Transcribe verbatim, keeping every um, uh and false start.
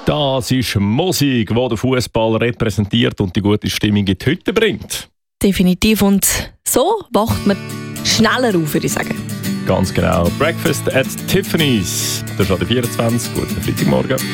Das ist Musik, die den Fußball repräsentiert und die gute Stimmung in die Hütte bringt. Definitiv. Und so wacht man schneller auf, würde ich sagen. Ganz genau. Breakfast at Tiffany's. Das ist an der vierundzwanzig. Guten Freitagmorgen.